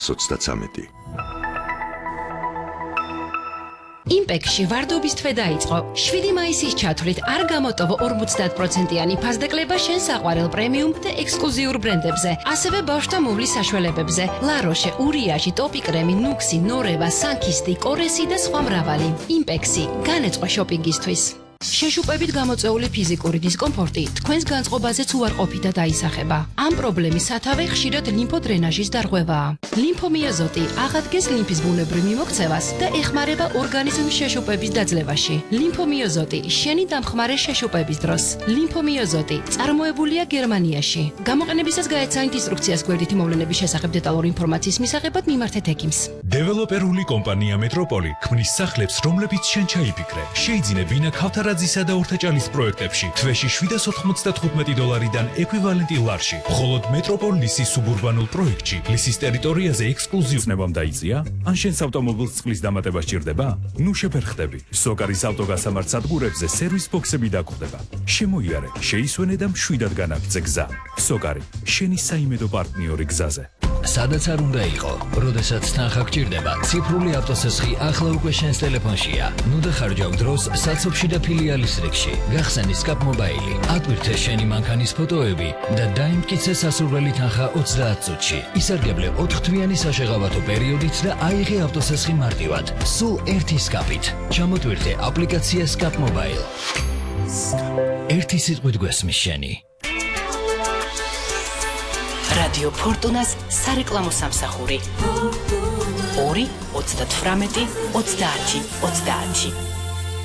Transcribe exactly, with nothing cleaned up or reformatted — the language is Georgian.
ოცდათვრამეტი. იმპექსში ვარდობის თვე დაიწყო. შვიდი მაისის ჩათვლით არ გამოტოვო ორმოცდაათ პროცენტიანი ფასდაკლება შენ საყვარელ პრემიუმ და ექსკლუზიურ ბრენდებზე, ასევე ბავშვთა მოვლის საშუალებებზე. ლაროშე, ურიაში, ტოპი კრემი, ნუქსი, ნორევა, სანქისტი, კორესი და სხვა მრავალი. იმპექსი, განეწყო შოპინგისთვის. შეშუპებით გამოწვეული ფიზიკური დისკომფორტი თქვენს განწყობაზეც უარყოფით და დაისახება. ამ პრობლემის სათავე ხშირად ლიმფოდრენაჟის დარღვევაა. ლიმფომიოზოტი აღადგენს ლიმფის ბუნებრივ მიმოქცევას და ეხმარება ორგანიზმის შეშუპების დაძლევაში. ლიმფომიოზოტი შენი დამხმარე შეშუპების დროს. ლიმფომიოზოტი წარმოებულია გერმანიაში. გამოყენებისას გაეცანით ინსტრუქციას გვერდითი მოვლენების შესახებ დეტალური ინფორმაციის მისაღებად მიმართეთ ექიმს. დეველოპერული კომპანია მეტროპოლი ქმნის სახლებს, რომლებიც შენ ჩაიფიქრე. შეიძინე ვინა ქავთარ რაზისა და ორთაჭალის პროექტებში თვეში შვიდას ოთხმოცდათხუთმეტი დოლარიდან ეკვივალენტი ლარში. მხოლოდ მეტროპოლ ლისის სუბურბანულ პროექტში ლისის ტერიტორიაზე ექსკლუზიურ ნებამ დაიწია? ან შენს ავტომობილს წყლის დამატება სჭირდება? ნუ შეფერხდები. სოკარის ავტოგასამართ სადგურებზე სერვის ბოქსები დაგვხდება. შემოიარე, შეისვენე და მშვიდად განაგრძე გზა. სოკარი, შენი საიმედო პარტნიორი გზაზე. სადაც არ უნდა იყო, როდესაც თანხა გჭირდება, ციფრული ავტოსესხი ახლა უკვე შენს ტელეფონშია. ნუ დახარჯავ დროს საცობში და ფილიალის რიგში. გახსენი სკაპ მობაილი, ატვირთე შენი მანქანის ფოტოები და დაიმტკიცე სასურველი თანხა ოცდაათ წუთში. ისარგებლე ოთხთვიანი საშეღავათო პერიოდით და აიღე ავტოსესხი მარტივად. სულ ერთი სკაპით. ჩამოტვირთე აპლიკაცია სკაპ მობაილ. ერთი სიტყვით გვესმის შენი. რადიო ფორტუნას სარეკლამო სამსახური. ორი ოცდათვრამეტი ოცდაათი ოცდაათი.